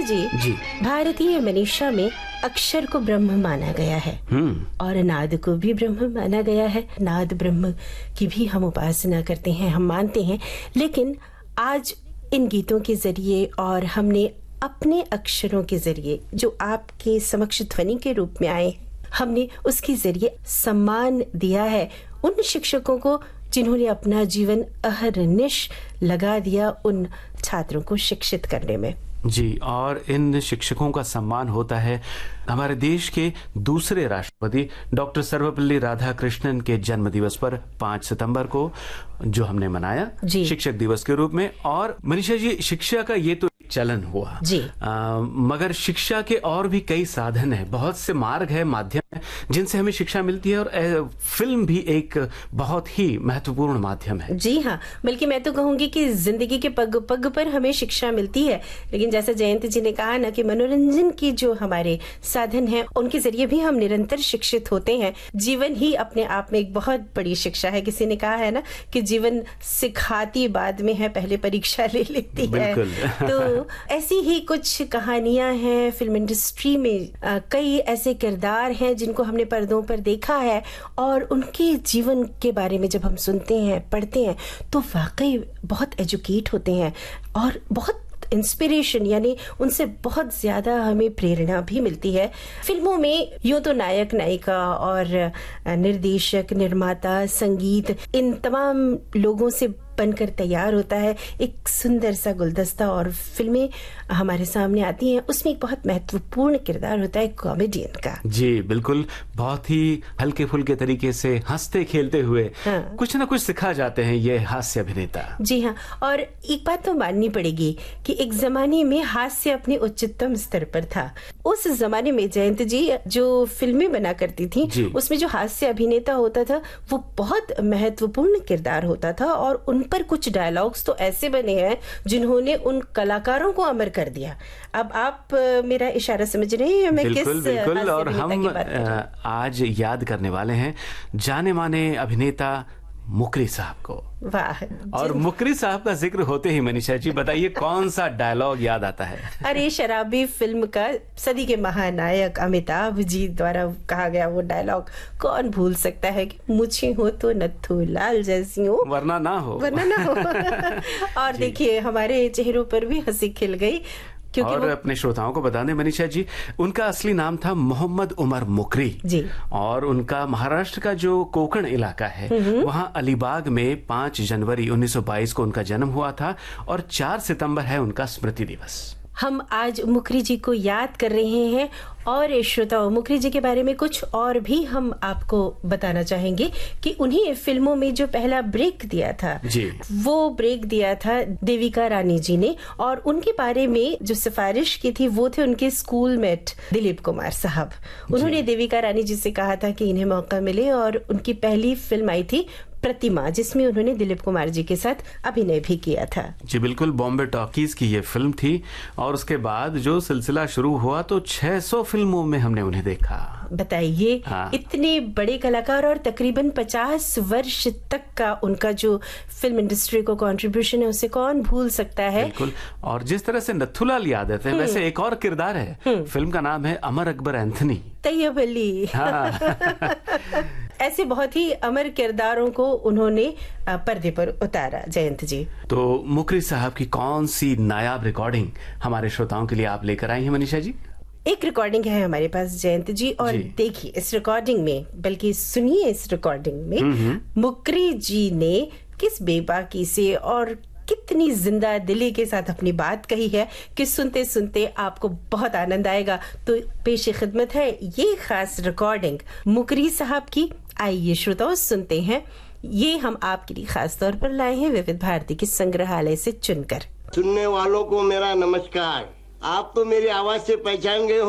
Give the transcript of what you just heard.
जी, भारतीय मनीषा में अक्षर को ब्रह्म माना गया है और नाद को भी ब्रह्म माना गया है। नाद ब्रह्म की भी हम उपासना करते हैं, हम मानते हैं। लेकिन आज इन गीतों के जरिए और हमने अपने अक्षरों के जरिए जो आपके समक्ष ध्वनि के रूप में आए, हमने उसके जरिए सम्मान दिया है उन शिक्षकों को जिन्होंने अपना जीवन अहरनिश लगा दिया उन छात्रों को शिक्षित करने में। जी, और इन शिक्षकों का सम्मान होता है हमारे देश के दूसरे राष्ट्रपति डॉक्टर सर्वपल्ली राधाकृष्णन के जन्म दिवस पर 5 सितंबर को, जो हमने मनाया शिक्षक दिवस के रूप में। और मनीषा जी, शिक्षा का ये तो चलन हुआ जी, मगर शिक्षा के और भी कई साधन है, बहुत से मार्ग है, माध्यम है जिनसे हमें शिक्षा मिलती है, और फिल्म भी एक बहुत ही महत्वपूर्ण माध्यम है। जी हाँ, बल्कि मैं तो कहूंगी कि जिंदगी के पग पग पर हमें शिक्षा मिलती है। लेकिन जैसे जयंत जी ने कहा ना कि मनोरंजन की जो हमारे साधन है उनके जरिए भी हम निरंतर शिक्षित होते हैं। जीवन ही अपने आप में एक बहुत बड़ी शिक्षा है। किसी ने कहा है ना कि जीवन सिखाती बाद में है, पहले परीक्षा ले लेती है। तो ऐसी ही कुछ कहानियां हैं फिल्म इंडस्ट्री में। कई ऐसे किरदार हैं जिनको हमने पर्दों पर देखा है और उनके जीवन के बारे में जब हम सुनते हैं, पढ़ते हैं, तो वाकई बहुत एजुकेट होते हैं और बहुत इंस्पिरेशन, यानी उनसे बहुत ज्यादा हमें प्रेरणा भी मिलती है। फिल्मों में यूं तो नायक, नायिका और निर्देशक, निर्माता, संगीत, इन तमाम लोगों से बनकर तैयार होता है एक सुंदर सा गुलदस्ता और फिल्में हमारे सामने आती हैं। उसमें एक बहुत महत्वपूर्ण किरदार होता है कॉमेडियन का। जी बिल्कुल, बहुत ही हल्के फुल्के तरीके से हंसते खेलते हुए कुछ ना कुछ सिखा जाते हैं ये हास्य अभिनेता। जी हाँ, और एक बात तो माननी पड़ेगी कि एक जमाने में हास्य अपने उच्चतम स्तर पर था। उस जमाने में जयंत जी जो फिल्में बना करती थी उसमें जो हास्य अभिनेता होता था वो बहुत महत्वपूर्ण किरदार होता था और उन पर कुछ डायलॉग्स तो ऐसे बने हैं जिन्होंने उन कलाकारों को अमर कर दिया। अब आप मेरा इशारा समझ रहे हैं मैं किस बिल्कुल, और हम आज याद करने वाले हैं जाने माने अभिनेता मुकरी साहब को। वाह, और मुकरी साहब का जिक्र होते ही मनीषा जी बताइए कौन सा डायलॉग याद आता है? अरे, शराबी फिल्म का सदी के महानायक अमिताभ जी द्वारा कहा गया वो डायलॉग कौन भूल सकता है कि मुझे हो तो नत्थू लाल जैसी हो वरना ना हो। और देखिए हमारे चेहरों पर भी हंसी खिल गई। और अपने श्रोताओं को बता दें मनीषा जी, उनका असली नाम था मोहम्मद उमर मुकरी जी, और उनका महाराष्ट्र का जो कोकण इलाका है वहां अलीबाग में 5 जनवरी 1922 को उनका जन्म हुआ था और 4 सितंबर है उनका स्मृति दिवस। हम आज मुकरी जी को याद कर रहे हैं और श्रोताओं, मुकरी जी के बारे में कुछ और भी हम आपको बताना चाहेंगे कि उन्हीं फिल्मों में जो पहला ब्रेक दिया था वो ब्रेक दिया था देविका रानी जी ने, और उनके बारे में जो सिफारिश की थी वो थे उनके स्कूलमेट दिलीप कुमार साहब। उन्होंने देविका रानी जी से कहा था कि इन्हें मौका मिले और उनकी पहली फिल्म आई थी प्रतिमा, जिसमें उन्होंने दिलीप कुमार जी के साथ अभिनय भी किया था। जी बिल्कुल, बॉम्बे टॉकीज की ये फिल्म थी और उसके बाद जो सिलसिला शुरू हुआ तो 600 फिल्मों में हमने उन्हें देखा। बताइए, इतने बड़े कलाकार और तकरीबन 50 वर्ष तक का उनका जो फिल्म इंडस्ट्री को कंट्रीब्यूशन है उसे कौन भूल सकता है। बिल्कुल, और जिस तरह से नथुलाल याद है वैसे एक और किरदार है फिल्म का नाम है अमर अकबर एंथनी तैयब अली। ऐसे बहुत ही अमर किरदारों को उन्होंने पर्दे पर उतारा। जयंत जी, तो मुकरी साहब की कौन सी नायाब रिकॉर्डिंग हमारे श्रोताओं के लिए आप लेकर आई हैं मनीषा जी? एक रिकॉर्डिंग है हमारे पास जयंत जी, और देखिए इस रिकॉर्डिंग में, बल्कि सुनिए इस रिकॉर्डिंग में मुकरी जी ने किस बेबाकी से और कितनी जिंदा दिली के साथ अपनी बात कही है कि सुनते सुनते आपको बहुत आनंद आएगा। तो पेश खिदमत है ये खास रिकॉर्डिंग मुकरी साहब की। आइए श्रोताओं सुनते हैं, ये हम आपके लिए खास तौर पर लाए हैं विविध भारती के संग्रहालय से चुनकर। सुनने वालों को मेरा नमस्कार। आप तो मेरी आवाज से पहचान गए